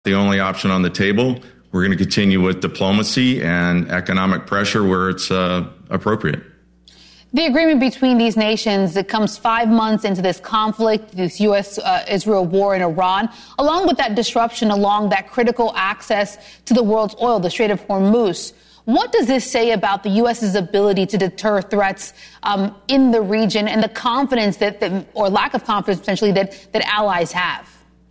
the only option on the table. We're going to continue with diplomacy and economic pressure where it's appropriate. The agreement between these nations that comes 5 months into this conflict, this U.S.-Israel war in Iran, along with that disruption along that critical access to the world's oil, the Strait of Hormuz. What does this say about the U.S.'s ability to deter threats in the region and the confidence or lack of confidence potentially that allies have?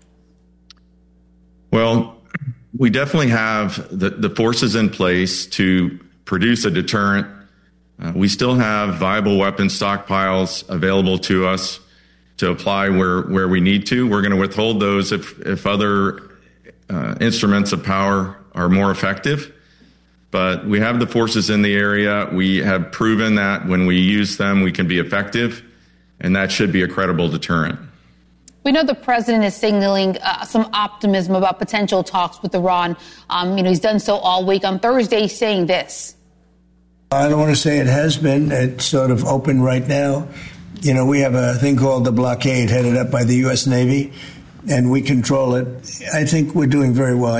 Well, we definitely have the forces in place to produce a deterrent. We still have viable weapon stockpiles available to us to apply where we need to. We're going to withhold those if other instruments of power are more effective. But we have the forces in the area. We have proven that when we use them, we can be effective, and that should be a credible deterrent. We know the president is signaling some optimism about potential talks with Iran. He's done so all week. On Thursday, saying this. I don't want to say it has been. It's sort of open right now. We have a thing called the blockade headed up by the U.S. Navy, and we control it. I think we're doing very well.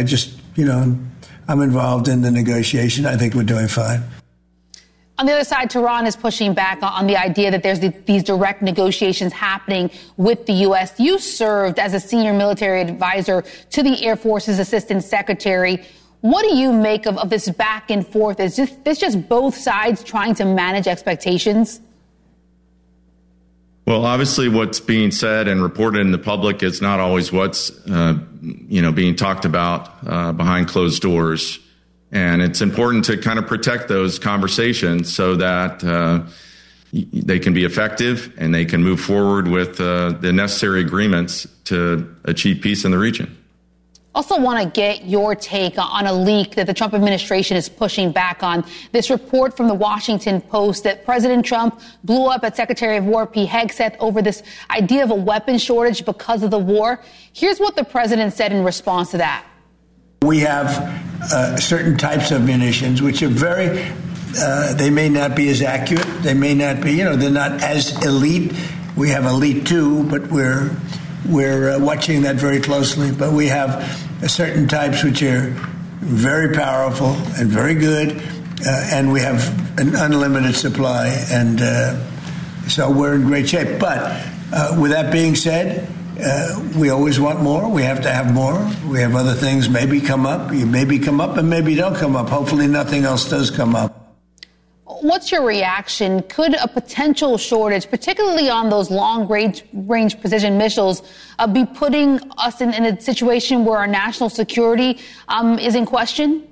I'm involved in the negotiation. I think we're doing fine. On the other side, Tehran is pushing back on the idea that there's these direct negotiations happening with the U.S. You served as a senior military advisor to the Air Force's assistant secretary. What do you make of this back and forth? Is this just both sides trying to manage expectations? Well, obviously what's being said and reported in the public is not always what's, being talked about behind closed doors. And it's important to kind of protect those conversations so that they can be effective and they can move forward with the necessary agreements to achieve peace in the region. Also want to get your take on a leak that the Trump administration is pushing back on. This report from the Washington Post that President Trump blew up at Secretary of War Pete Hegseth over this idea of a weapons shortage because of the war. Here's what the president said in response to that. We have certain types of munitions which are they may not be as accurate. They may not be, they're not as elite. We have elite too, but we're watching that very closely. But we have certain types which are very powerful and very good, and we have an unlimited supply, and so we're in great shape. But with that being said, we always want more. We have to have more. We have other things maybe come up. You maybe come up and maybe don't come up. Hopefully nothing else does come up. What's your reaction? Could a potential shortage, particularly on those long-range precision missiles, be putting us in a situation where our national security is in question?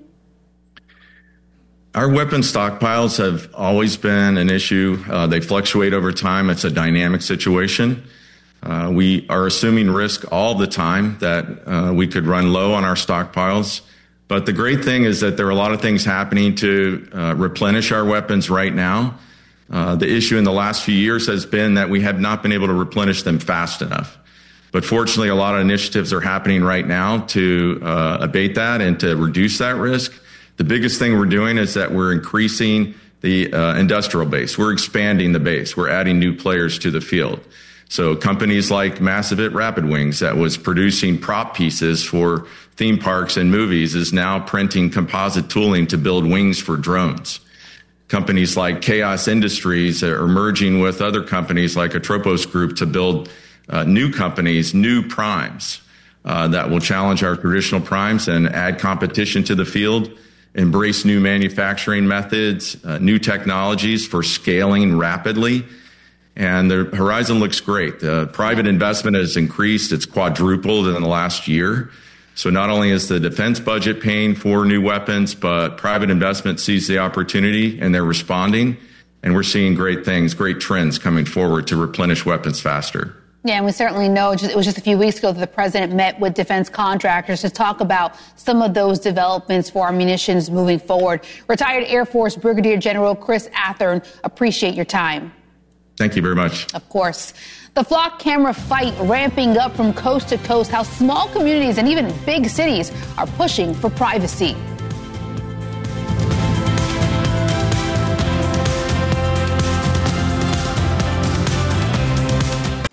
Our weapon stockpiles have always been an issue. They fluctuate over time. It's a dynamic situation. We are assuming risk all the time that we could run low on our stockpiles. But the great thing is that there are a lot of things happening to replenish our weapons right now. The issue in the last few years has been that we have not been able to replenish them fast enough. But fortunately, a lot of initiatives are happening right now to abate that and to reduce that risk. The biggest thing we're doing is that we're increasing the industrial base. We're expanding the base. We're adding new players to the field. So companies like Massivit Rapid Wings, that was producing prop pieces for theme parks and movies, is now printing composite tooling to build wings for drones. Companies like Chaos Industries are merging with other companies like Atropos Group to build new companies, new primes that will challenge our traditional primes and add competition to the field, embrace new manufacturing methods, new technologies for scaling rapidly. And the horizon looks great. Private investment has increased. It's quadrupled in the last year. So not only is the defense budget paying for new weapons, but private investment sees the opportunity and they're responding. And we're seeing great things, great trends coming forward to replenish weapons faster. Yeah, and we certainly know it was just a few weeks ago that the president met with defense contractors to talk about some of those developments for our munitions moving forward. Retired Air Force Brigadier General Chris Athern, appreciate your time. Thank you very much. Of course. The flock camera fight ramping up from coast to coast, how small communities and even big cities are pushing for privacy.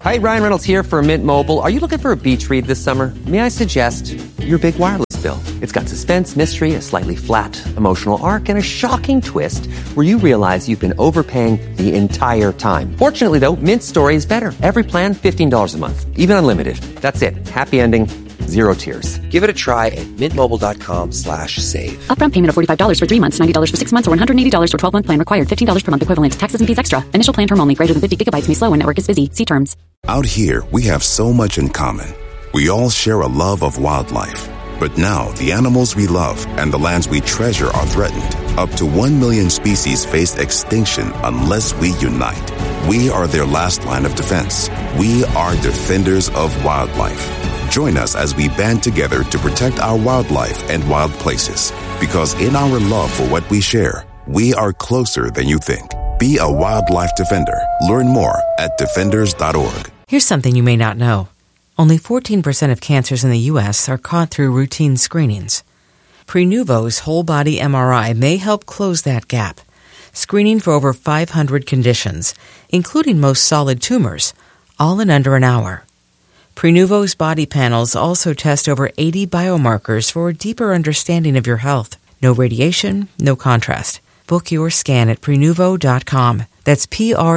Hi, Ryan Reynolds here for Mint Mobile. Are you looking for a beach read this summer? May I suggest your big wireless bill? It's got suspense, mystery, a slightly flat emotional arc, and a shocking twist where you realize you've been overpaying the entire time. Fortunately, though, Mint's story is better. Every plan, $15 a month. Even unlimited. That's it. Happy ending. Zero tears. Give it a try at mintmobile.com/save. Upfront payment of $45 for 3 months, $90 for 6 months, or $180 for 12-month plan required. $15 per month equivalent. Taxes and fees extra. Initial plan term only. Greater than 50 gigabytes may slow when network is busy. See terms. Out here, we have so much in common. We all share a love of wildlife. But now, the animals we love and the lands we treasure are threatened. Up to 1 million species face extinction unless we unite. We are their last line of defense. We are defenders of wildlife. Join us as we band together to protect our wildlife and wild places. Because in our love for what we share, we are closer than you think. Be a wildlife defender. Learn more at defenders.org. Here's something you may not know. Only 14% of cancers in the U.S. are caught through routine screenings. Prenuvo's whole-body MRI may help close that gap, screening for over 500 conditions, including most solid tumors, all in under an hour. Prenuvo's body panels also test over 80 biomarkers for a deeper understanding of your health. No radiation, no contrast. Book your scan at Prenuvo.com. That's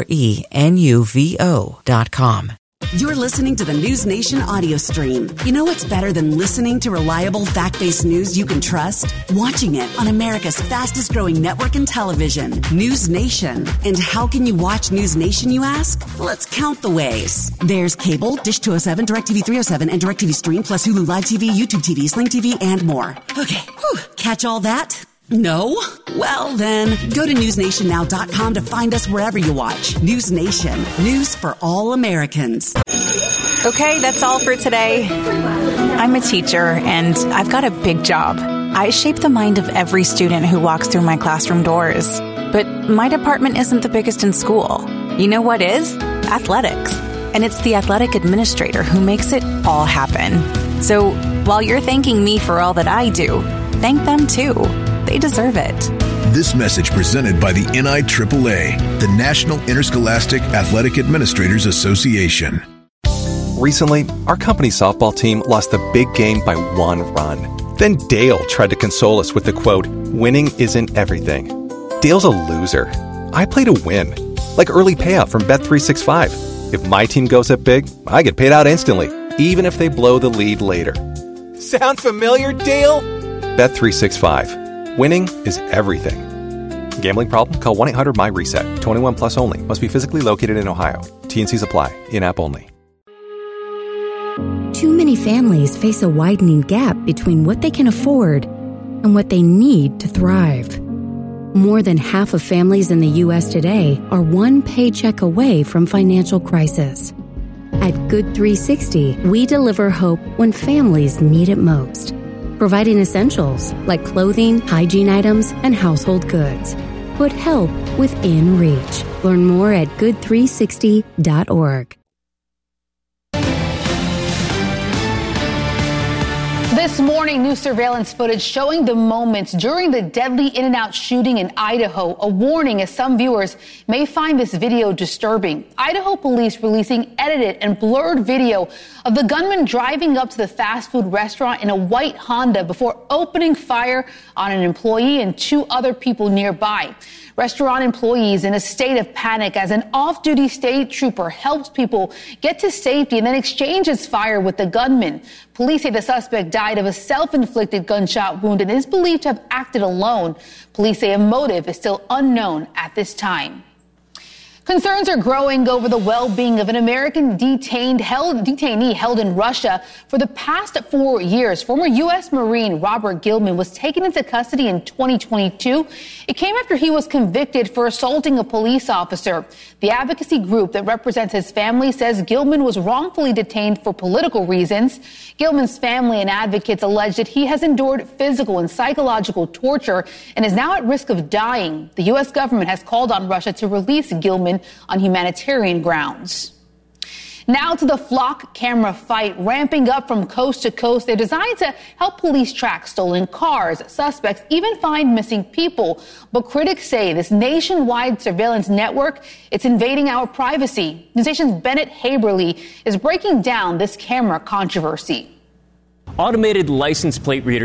Prenuvo.com. You're listening to the News Nation audio stream. You know what's better than listening to reliable, fact-based news you can trust? Watching it on America's fastest-growing network in television, News Nation. And how can you watch News Nation, you ask? Let's count the ways. There's cable, Dish 207, DirecTV 307, and DirecTV Stream, plus Hulu Live TV, YouTube TV, Sling TV, and more. Okay, catch all that? No? Well, then, go to newsnationnow.com to find us wherever you watch. News Nation. News for all Americans. Okay, that's all for today. I'm a teacher, and I've got a big job. I shape the mind of every student who walks through my classroom doors. But my department isn't the biggest in school. You know what is? Athletics. And it's the athletic administrator who makes it all happen. So, while you're thanking me for all that I do, thank them too. They deserve it. This message presented by the NIAAA, the National Interscholastic Athletic Administrators Association. Recently, our company softball team lost the big game by 1 run. Then Dale tried to console us with the quote, "Winning isn't everything." Dale's a loser. I play to win. Like early payout from Bet365. If my team goes up big, I get paid out instantly, even if they blow the lead later. Sound familiar, Dale? Bet365. Winning is everything. Gambling problem? Call 1-800-MY-RESET. 21 plus only. Must be physically located in Ohio. T&Cs apply. In-app only. Too many families face a widening gap between what they can afford and what they need to thrive. More than half of families in the U.S. today are one paycheck away from financial crisis. At Good 360, we deliver hope when families need it most, providing essentials like clothing, hygiene items, and household goods. Put help within reach. Learn more at good360.org. This morning, new surveillance footage showing the moments during the deadly In-N-Out shooting in Idaho. A warning as some viewers may find this video disturbing. Idaho police releasing edited and blurred video of the gunman driving up to the fast food restaurant in a white Honda before opening fire on an employee and 2 other people nearby. Restaurant employees in a state of panic as an off-duty state trooper helps people get to safety and then exchanges fire with the gunman. Police say the suspect died of a self-inflicted gunshot wound and is believed to have acted alone. Police say a motive is still unknown at this time. Concerns are growing over the well-being of an American detainee held in Russia for the past 4 years. Former U.S. Marine Robert Gilman was taken into custody in 2022. It came after he was convicted for assaulting a police officer. The advocacy group that represents his family says Gilman was wrongfully detained for political reasons. Gilman's family and advocates allege that he has endured physical and psychological torture and is now at risk of dying. The U.S. government has called on Russia to release Gilman on humanitarian grounds. Now to the Flock camera fight, ramping up from coast to coast. They're designed to help police track stolen cars, suspects, even find missing people. But critics say this nationwide surveillance network, it's invading our privacy. News Nation's Bennett Haberly is breaking down this camera controversy. Automated license plate readers